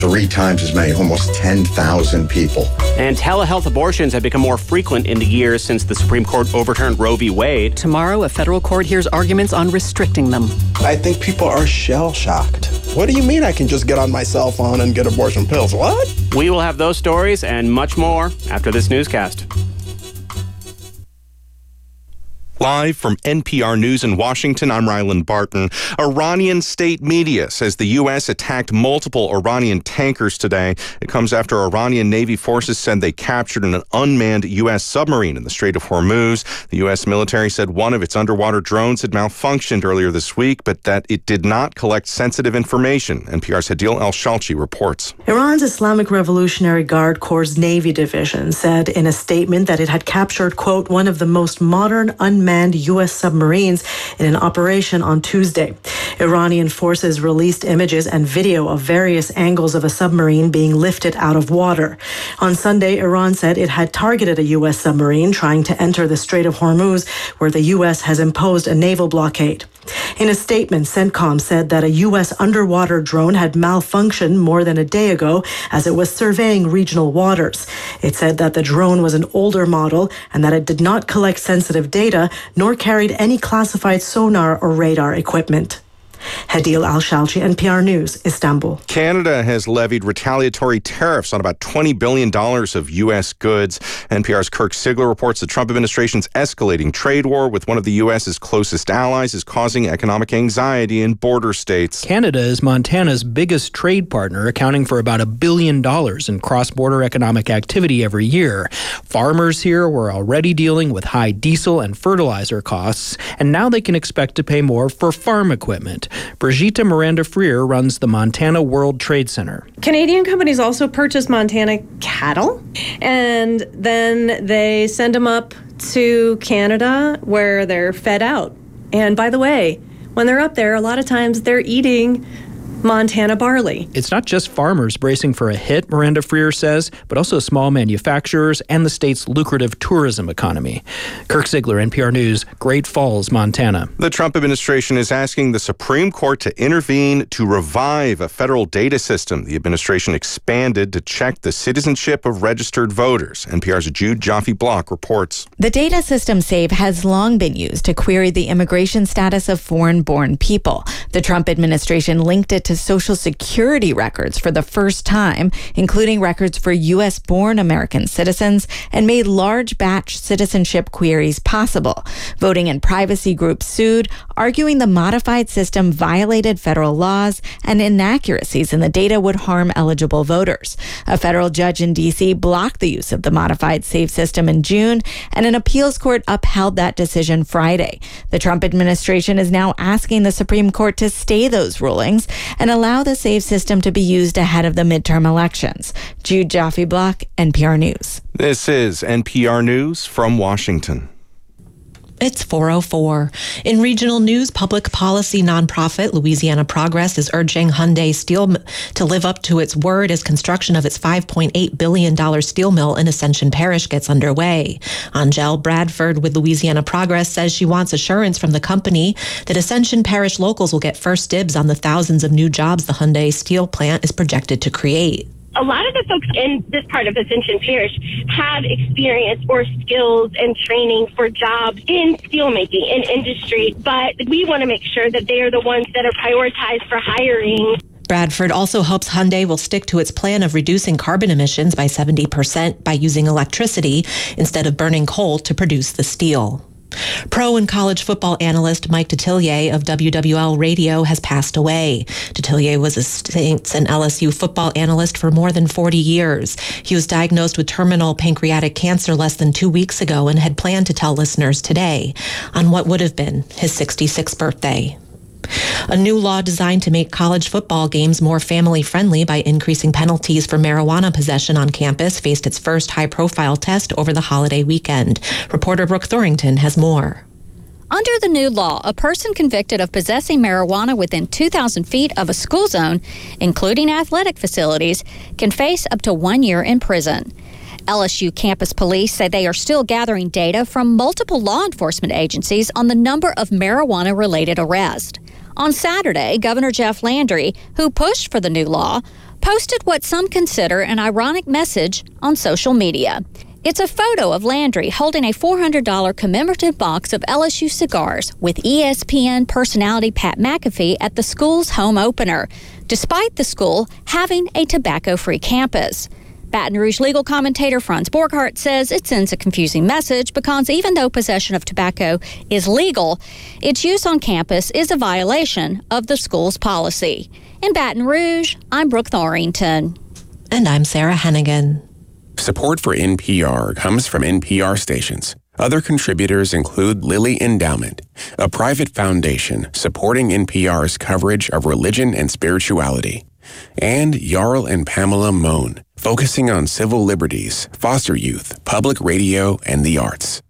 3 times as many, almost 10,000 people. And telehealth abortions have become more frequent in the years since the Supreme Court overturned Roe v. Wade. Tomorrow, a federal court hears arguments on restricting them. I think people are shell-shocked. What do you mean I can just get on my cell phone and get abortion pills? What? We will have those stories and much more after this newscast. Live from NPR News in Washington, I'm Ryland Barton. Iranian state media says the U.S. attacked multiple Iranian tankers today. It comes after Iranian Navy forces said they captured an unmanned U.S. submarine in the Strait of Hormuz. The U.S. military said one of its underwater drones had malfunctioned earlier this week, but that it did not collect sensitive information. NPR's Hadil El-Shalchi reports. Iran's Islamic Revolutionary Guard Corps' Navy division said in a statement that it had captured, quote, one of the most modern unmanned U.S. submarines in an operation on Tuesday. Iranian forces released images and video of various angles of a submarine being lifted out of water. On Sunday, Iran said it had targeted a U.S. submarine trying to enter the Strait of Hormuz, where the U.S. has imposed a naval blockade. In a statement, CENTCOM said that a U.S. underwater drone had malfunctioned more than a day ago as it was surveying regional waters. It said that the drone was an older model and that it did not collect sensitive data nor carried any classified sonar or radar equipment. Hadil El-Shalchi, NPR News, Istanbul. Canada has levied retaliatory tariffs on about $20 billion of U.S. goods. NPR's Kirk Sigler reports the Trump administration's escalating trade war with one of the U.S.'s closest allies is causing economic anxiety in border states. Canada is Montana's biggest trade partner, accounting for about $1 billion in cross-border economic activity every year. Farmers here were already dealing with high diesel and fertilizer costs, and now they can expect to pay more for farm equipment. Brigitte Miranda-Freer runs the Montana World Trade Center. Canadian companies also purchase Montana cattle, and then they send them up to Canada where they're fed out. And by the way, when they're up there, a lot of times they're eating Montana barley. It's not just farmers bracing for a hit, Miranda-Freer says, but also small manufacturers and the state's lucrative tourism economy. Kirk Sigler, NPR News, Great Falls, Montana. The Trump administration is asking the Supreme Court to intervene to revive a federal data system the administration expanded to check the citizenship of registered voters. NPR's Jude Jaffe-Block reports. The data system SAVE has long been used to query the immigration status of foreign-born people. The Trump administration linked it to Social Security records for the first time, including records for U.S.-born American citizens, and made large batch citizenship queries possible. Voting and privacy groups sued, arguing the modified system violated federal laws and inaccuracies in the data would harm eligible voters. A federal judge in D.C. blocked the use of the modified SAVE system in June, and an appeals court upheld that decision Friday. The Trump administration is now asking the Supreme Court to stay those rulings and allow the SAVE system to be used ahead of the midterm elections. Jude Jaffe-Block, NPR News. This is NPR News from Washington. It's 4:04. In regional news, public policy nonprofit Louisiana Progress is urging Hyundai Steel to live up to its word as construction of its $5.8 billion steel mill in Ascension Parish gets underway. Angel Bradford with Louisiana Progress says she wants assurance from the company that Ascension Parish locals will get first dibs on the thousands of new jobs the Hyundai steel plant is projected to create. A lot of the folks in this part of Ascension Parish have experience or skills and training for jobs in steelmaking, in industry, but we want to make sure that they are the ones that are prioritized for hiring. Bradford also hopes Hyundai will stick to its plan of reducing carbon emissions by 70% by using electricity instead of burning coal to produce the steel. Pro and college football analyst Mike Detillier of WWL Radio has passed away. Detillier was a Saints and LSU football analyst for more than 40 years. He was diagnosed with terminal pancreatic cancer less than 2 weeks ago and had planned to tell listeners today on what would have been his 66th birthday. A new law designed to make college football games more family-friendly by increasing penalties for marijuana possession on campus faced its first high-profile test over the holiday weekend. Reporter Brooke Thorington has more. Under the new law, a person convicted of possessing marijuana within 2,000 feet of a school zone, including athletic facilities, can face up to 1 year in prison. LSU campus police say they are still gathering data from multiple law enforcement agencies on the number of marijuana-related arrests. On Saturday, Governor Jeff Landry, who pushed for the new law, posted what some consider an ironic message on social media. It's a photo of Landry holding a $400 commemorative box of LSU cigars with ESPN personality Pat McAfee at the school's home opener, despite the school having a tobacco-free campus. Baton Rouge legal commentator Franz Borghardt says it sends a confusing message because even though possession of tobacco is legal, its use on campus is a violation of the school's policy. In Baton Rouge, I'm Brooke Thorington. And I'm Sarah Hennigan. Support for NPR comes from NPR stations. Other contributors include Lilly Endowment, a private foundation supporting NPR's coverage of religion and spirituality, and Jarl and Pamela Mohn, focusing on civil liberties, foster youth, public radio, and the arts.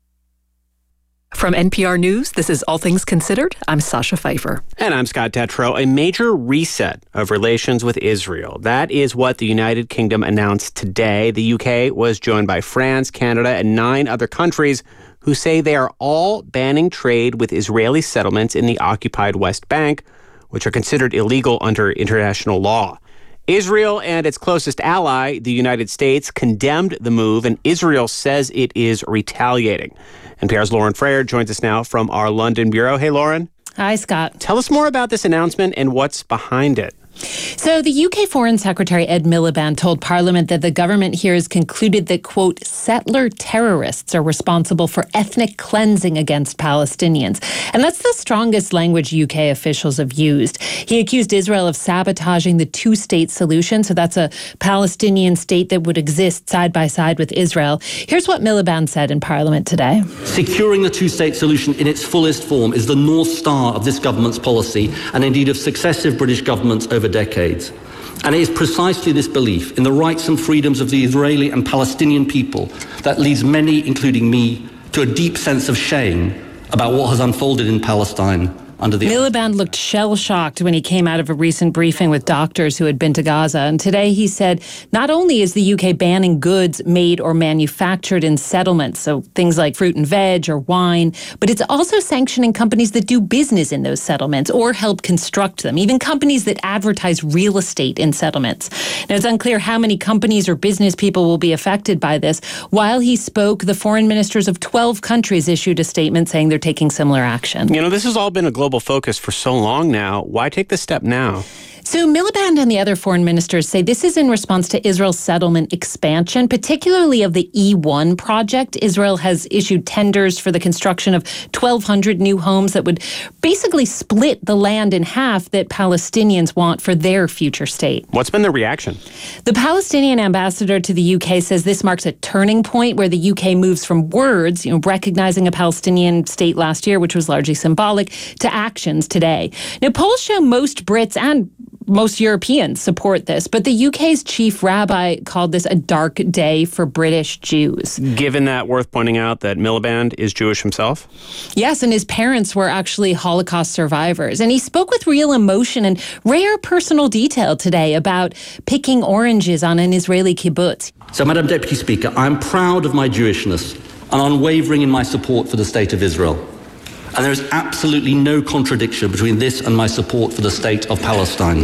From NPR News, this is All Things Considered. I'm Sasha Pfeiffer. And I'm Scott Detrow. A major reset of relations with Israel. That is what the United Kingdom announced today. The UK was joined by France, Canada, and 9 other countries who say they are all banning trade with Israeli settlements in the occupied West Bank, which are considered illegal under international law. Israel and its closest ally, the United States, condemned the move, and Israel says it is retaliating. NPR's Lauren Frayer joins us now from our London bureau. Hey, Lauren. Hi, Scott. Tell us more about this announcement and what's behind it. So the UK Foreign Secretary Ed Miliband told Parliament that the government here has concluded that, quote, settler terrorists are responsible for ethnic cleansing against Palestinians. And that's the strongest language UK officials have used. He accused Israel of sabotaging the two-state solution. So that's a Palestinian state that would exist side by side with Israel. Here's what Miliband said in Parliament today. Securing the two-state solution in its fullest form is the North Star of this government's policy and indeed of successive British governments over decades. And it is precisely this belief in the rights and freedoms of the Israeli and Palestinian people that leads many, including me, to a deep sense of shame about what has unfolded in Palestine under the... Miliband looked shell-shocked when he came out of a recent briefing with doctors who had been to Gaza. And today he said not only is the UK banning goods made or manufactured in settlements, so things like fruit and veg or wine, but it's also sanctioning companies that do business in those settlements or help construct them, even companies that advertise real estate in settlements. Now, it's unclear how many companies or business people will be affected by this. While he spoke, the foreign ministers of 12 countries issued a statement saying they're taking similar action. You know, this has all been a global focus for so long now. Why take this step now? So Miliband and the other foreign ministers say this is in response to Israel's settlement expansion, particularly of the E1 project. Israel has issued tenders for the construction of 1,200 new homes that would basically split the land in half that Palestinians want for their future state. What's been the reaction? The Palestinian ambassador to the UK says this marks a turning point where the UK moves from words, recognizing a Palestinian state last year, which was largely symbolic, to actions today. Now, polls show most Brits and most Europeans support this, but the UK's chief rabbi called this a dark day for British Jews. Given that, worth pointing out that Miliband is Jewish himself? Yes, and his parents were actually Holocaust survivors. And he spoke with real emotion and rare personal detail today about picking oranges on an Israeli kibbutz. So, Madam Deputy Speaker, I'm proud of my Jewishness and unwavering in my support for the State of Israel. And there is absolutely no contradiction between this and my support for the state of Palestine.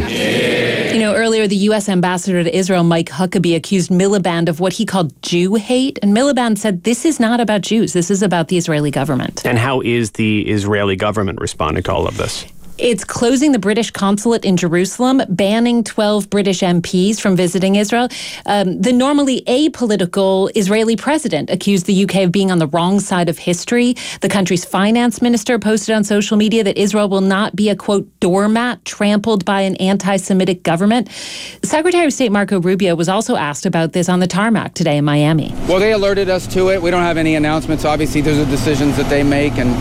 Earlier the U.S. ambassador to Israel, Mike Huckabee, accused Miliband of what he called Jew hate. And Miliband said, this is not about Jews. This is about the Israeli government. And how is the Israeli government responding to all of this? It's closing the British consulate in Jerusalem, banning 12 British MPs from visiting Israel. The normally apolitical Israeli president accused the UK of being on the wrong side of history. The country's finance minister posted on social media that Israel will not be a, quote, doormat trampled by an anti-Semitic government. Secretary of State Marco Rubio was also asked about this on the tarmac today in Miami. Well, they alerted us to it. We don't have any announcements. Obviously, those are decisions that they make, and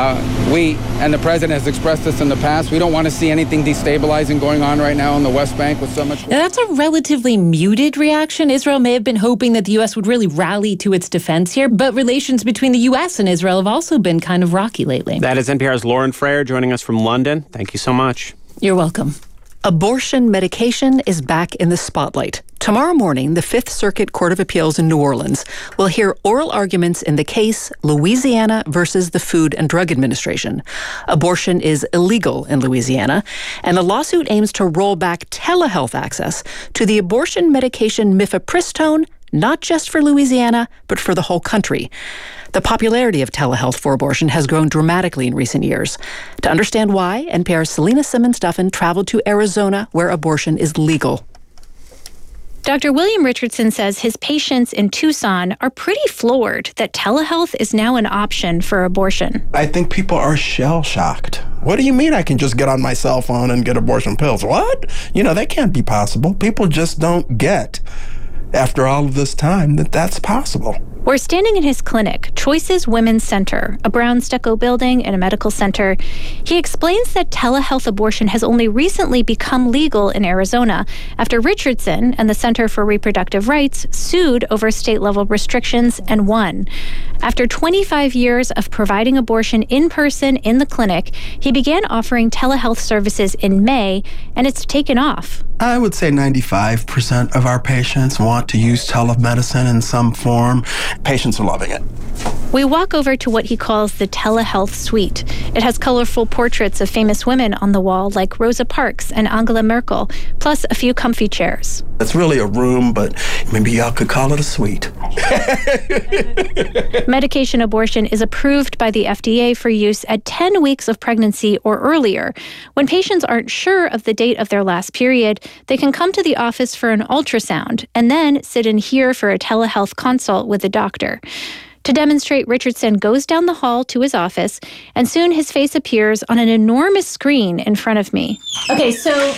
we and the president has expressed this in the past. We don't want to see anything destabilizing going on right now on the West Bank with so much... Now, that's a relatively muted reaction. Israel may have been hoping that the U.S. would really rally to its defense here, but relations between the U.S. and Israel have also been kind of rocky lately. That is NPR's Lauren Frayer joining us from London. Thank you so much. You're welcome. Abortion medication is back in the spotlight. Tomorrow morning, the Fifth Circuit Court of Appeals in New Orleans will hear oral arguments in the case Louisiana versus the Food and Drug Administration. Abortion is illegal in Louisiana, and the lawsuit aims to roll back telehealth access to the abortion medication mifepristone, not just for Louisiana, but for the whole country. The popularity of telehealth for abortion has grown dramatically in recent years. To understand why, NPR's Selena Simmons-Duffin traveled to Arizona, where abortion is legal. Dr. William Richardson says his patients in Tucson are pretty floored that telehealth is now an option for abortion. I think people are shell-shocked. What do you mean I can just get on my cell phone and get abortion pills? What? That can't be possible. People just don't get, after all of this time, that that's possible. We're standing in his clinic, Choices Women's Center, a brown stucco building in a medical center. He explains that telehealth abortion has only recently become legal in Arizona after Richardson and the Center for Reproductive Rights sued over state-level restrictions and won. After 25 years of providing abortion in person in the clinic, he began offering telehealth services in May, and it's taken off. I would say 95% of our patients want to use telemedicine in some form. Patients are loving it. We walk over to what he calls the telehealth suite. It has colorful portraits of famous women on the wall like Rosa Parks and Angela Merkel, plus a few comfy chairs. It's really a room, but maybe y'all could call it a suite. Medication abortion is approved by the FDA for use at 10 weeks of pregnancy or earlier. When patients aren't sure of the date of their last period, they can come to the office for an ultrasound and then sit in here for a telehealth consult with a doctor. To demonstrate, Richardson goes down the hall to his office, and soon his face appears on an enormous screen in front of me. Okay, so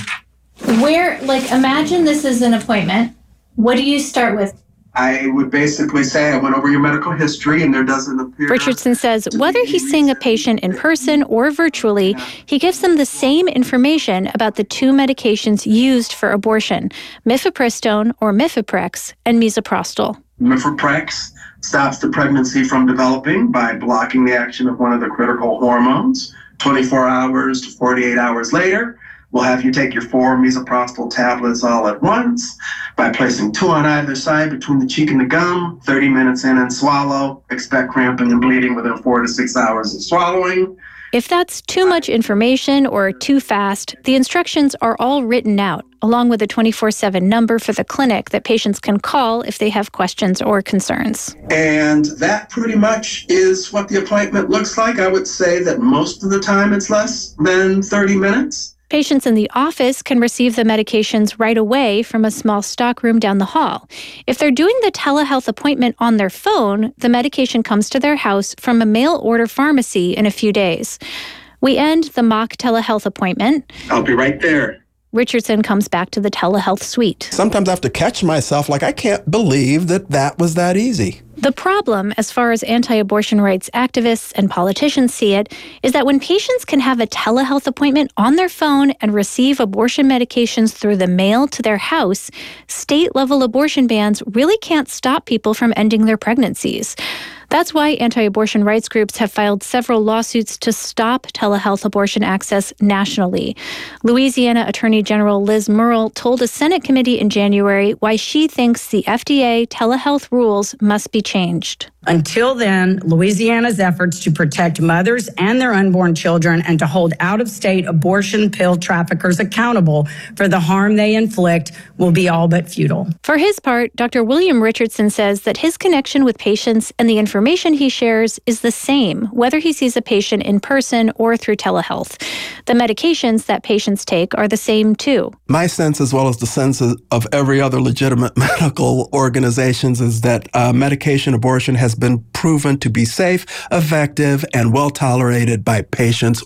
imagine this is an appointment. What do you start with? I would basically say I went over your medical history and there doesn't appear... Richardson says whether he's seeing a patient in person or virtually, he gives them the same information about the two medications used for abortion, mifepristone or Mifeprex and misoprostol. Mifeprex stops the pregnancy from developing by blocking the action of one of the critical hormones. 24 hours to 48 hours later, we'll have you take your 4 misoprostol tablets all at once by placing 2 on either side between the cheek and the gum, 30 minutes in and swallow. Expect cramping and bleeding within 4 to 6 hours of swallowing. If that's too much information or too fast, the instructions are all written out, along with a 24/7 number for the clinic that patients can call if they have questions or concerns. And that pretty much is what the appointment looks like. I would say that most of the time it's less than 30 minutes. Patients in the office can receive the medications right away from a small stockroom down the hall. If they're doing the telehealth appointment on their phone, the medication comes to their house from a mail-order pharmacy in a few days. We end the mock telehealth appointment. I'll be right there. Richardson comes back to the telehealth suite. Sometimes I have to catch myself I can't believe that was that easy. The problem, as far as anti-abortion rights activists and politicians see it, is that when patients can have a telehealth appointment on their phone and receive abortion medications through the mail to their house, state-level abortion bans really can't stop people from ending their pregnancies. That's why anti-abortion rights groups have filed several lawsuits to stop telehealth abortion access nationally. Louisiana Attorney General Liz Murrill told a Senate committee in January why she thinks the FDA telehealth rules must be changed. Until then, Louisiana's efforts to protect mothers and their unborn children and to hold out-of-state abortion pill traffickers accountable for the harm they inflict will be all but futile. For his part, Dr. William Richardson says that his connection with patients and the information he shares is the same, whether he sees a patient in person or through telehealth. The medications that patients take are the same, too. My sense, as well as the sense of every other legitimate medical organizations, is that medication abortion has been proven to be safe, effective, and well tolerated by patients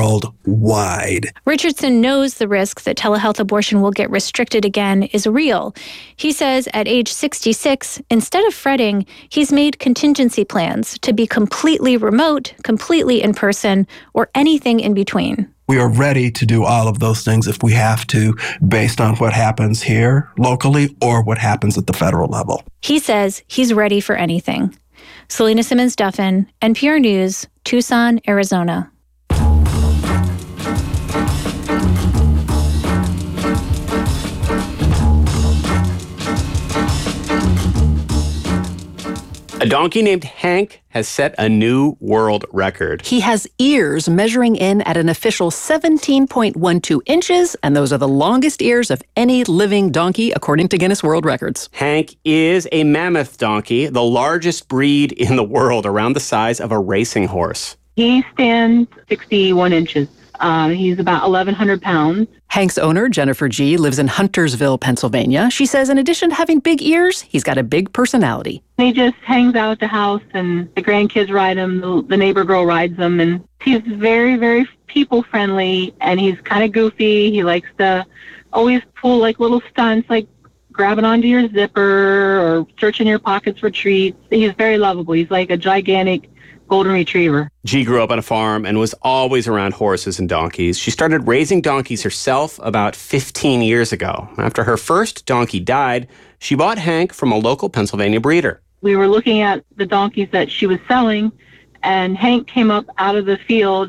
worldwide. Richardson knows the risk that telehealth abortion will get restricted again is real. He says at age 66, instead of fretting, he's made contingency plans to be completely remote, completely in person, or anything in between. We are ready to do all of those things if we have to, based on what happens here locally or what happens at the federal level. He says he's ready for anything. Selena Simmons-Duffin, NPR News, Tucson, Arizona. A donkey named Hank has set a new world record. He has ears measuring in at an official 17.12 inches, and those are the longest ears of any living donkey, according to Guinness World Records. Hank is a mammoth donkey, the largest breed in the world, around the size of a racing horse. He stands 61 inches. He's about 1,100 pounds. Hank's owner, Jennifer G., lives in Huntersville, Pennsylvania. She says in addition to having big ears, he's got a big personality. He just hangs out at the house, and the grandkids ride him. The neighbor girl rides him, and he's very, very people-friendly, and he's kind of goofy. He likes to always pull, like, little stunts, like grabbing onto your zipper or searching your pockets for treats. He's very lovable. He's like a gigantic golden retriever. G grew up on a farm and was always around horses and donkeys. She started raising donkeys herself about 15 years ago. After her first donkey died, she bought Hank from a local Pennsylvania breeder. We were looking at the donkeys that she was selling, and Hank came up out of the field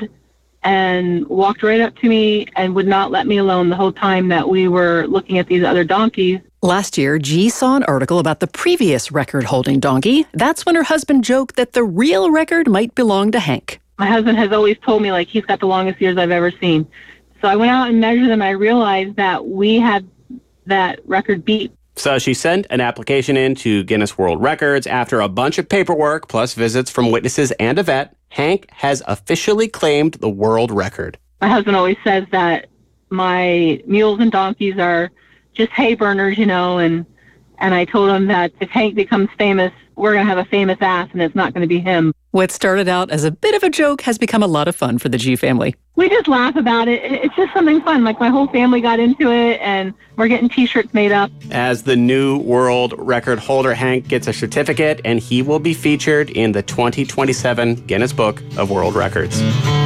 and walked right up to me and would not let me alone the whole time that we were looking at these other donkeys. Last year, G saw an article about the previous record-holding donkey. That's when her husband joked that the real record might belong to Hank. My husband has always told me, like, he's got the longest ears I've ever seen. So I went out and measured them, and I realized that we had that record beat. So she sent an application in to Guinness World Records. After a bunch of paperwork, plus visits from witnesses and a vet, Hank has officially claimed the world record. My husband always says that my mules and donkeys are just hay burners, you know, and I told him that if Hank becomes famous, we're going to have a famous ass, and it's not going to be him. What started out as a bit of a joke has become a lot of fun for the G family. We just laugh about it. It's just something fun. Like, my whole family got into it, and we're getting T-shirts made up. As the new world record holder, Hank gets a certificate, and he will be featured in the 2027 Guinness Book of World Records.